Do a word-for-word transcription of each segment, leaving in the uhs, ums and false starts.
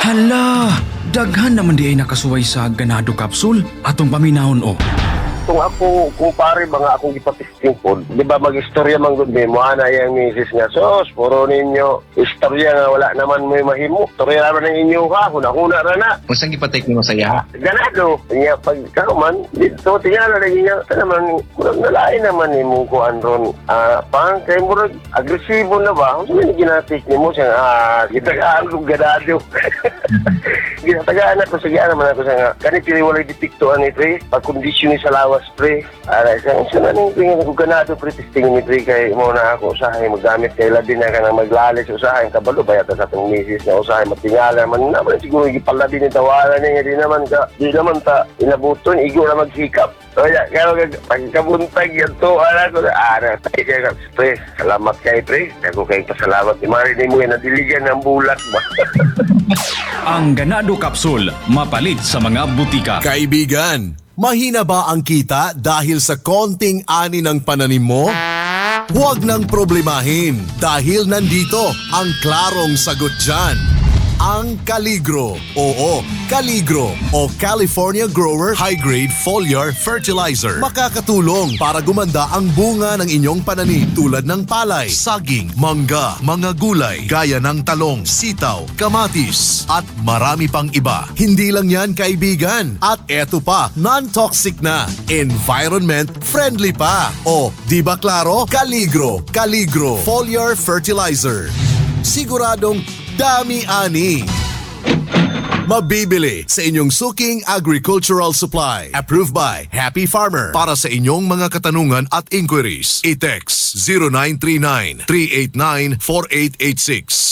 Hala, daghan naman di ay nakasuway sa ganado capsule atong paminahon o. Kung ako, kung pare mga akong ipatisting po, di ba mag-istorya man gud mo, ana yung misis nga, sos, puro ninyo, istorya nga wala naman may mahimo. Istorya naman ng inyo ha, huna-huna ra na. Kung saan ipatake mo saya? Ganado, niya pag kaman, dito, tingala na niya, ito naman, murag nalain naman ni mong kuan ron. Ah, pang, kay murag, agresibo na ba? Kung saan ginatik ni mo siya, ah, gitagaan kong ganado. Ginatagaan ako, sige naman ako siya nga, kanit piniwalay detektuan ni pre, pag-kondisyon ni sa lawas pre. Aray, sa isa na nang tingin ko ganado pre, testingin ni pre, kay mo na ako usahay, maggamit kay labi na ka na maglalis usahay, kabalo ba yata sa atong misis na usahay, matingala naman naman, siguro igipalabi ni tawaran niya, di naman ka, di naman ta, inabuton, igo na magsikap. So, ya, kaya pagkabuntag yan to, ala ko na, ara, tayo kaya, pre, salamat kay pre, ako kay pasalamat, imarinig mo yan, nadiligan ng bulat ba? Ang ganado capsule, mapalit sa mga butika. Kaibigan, mahina ba ang kita dahil sa konting ani ng pananim mo? Huwag nang problemahin dahil nandito ang klarong sagot dyan. Ang Caligro. Oo, Caligro o California Grower High Grade Foliar Fertilizer. Makakatulong para gumanda ang bunga ng inyong pananim tulad ng palay, saging, mangga, mga gulay, gaya ng talong, sitaw, kamatis, at marami pang iba. Hindi lang yan kaibigan. At eto pa, non-toxic na, environment friendly pa. O, di ba klaro? Caligro, Caligro Foliar Fertilizer. Siguradong dami-ani. Mabibili sa inyong suking agricultural supply. Approved by Happy Farmer. Para sa inyong mga katanungan at inquiries, i-text zero nine three nine, three eight nine, four eight eight six.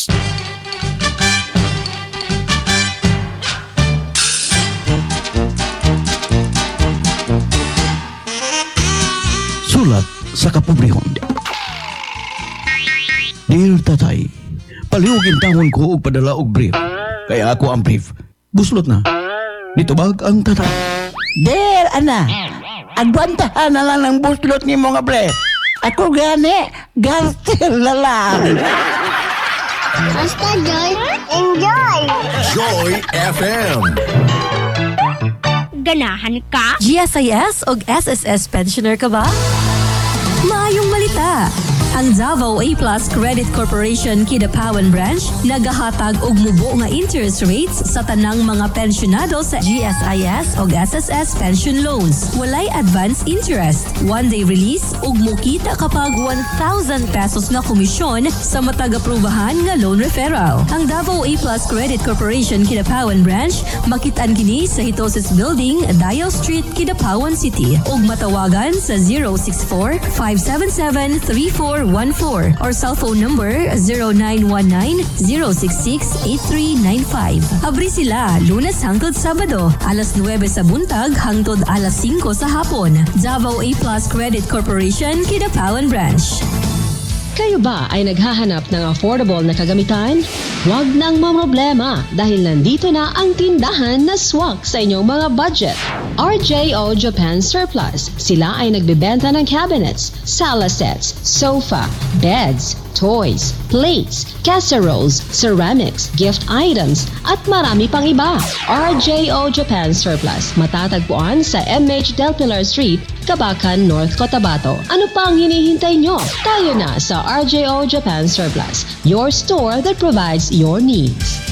Sulat sa kapobrehon. Dear Tatay, palihugin tangon ko og padala og brief. Kaya ako ang brief. Buslot na. Nitubag ang tatay. Der, ana. Agwantahan na lang ng buslot ni mga brief. Ako gani, gartil na lang. Basta Joy, enjoy! Joy F M. Ganahan ka? G S I S o S S S pensioner ka ba? Maayong malita! Ang Davao A Plus Credit Corporation Kidapawan Branch nagahatag og mubo nga interest rates sa tanang mga pensyonado sa G S I S o S S S pension loans. Walay advance interest, one-day release ug mukita kapag one thousand pesos na komisyon sa matag-aprubahan nga loan referral. Ang Davao A Plus Credit Corporation Kidapawan Branch makitaan kini sa Hitosis Building, Dial Street, Kidapawan City ug matawagan sa zero six four, five seven seven, three four one four or cellphone number zero nine one nine, zero six six, eight three nine five. Abri sila Lunes hangtod Sabado, alas nuwebe sa buntag hangtod alas singko sa hapon. Davao A Plus Credit Corporation, Kidapawan Branch. Kayo ba ay naghahanap ng affordable na kagamitan? Huwag nang mamroblema dahil nandito na ang tindahan na swak sa inyong mga budget. R J O Japan Surplus. Sila ay nagbebenta ng cabinets, sala sets, sofa, beds, toys, plates, casseroles, ceramics, gift items, at marami pang iba. R J O Japan Surplus. Matatagpuan sa M H Del Pilar Street, Cabacan, North Cotabato. Ano pa ang hinihintay nyo? Tayo na sa R J O Japan Surplus, your store that provides your needs.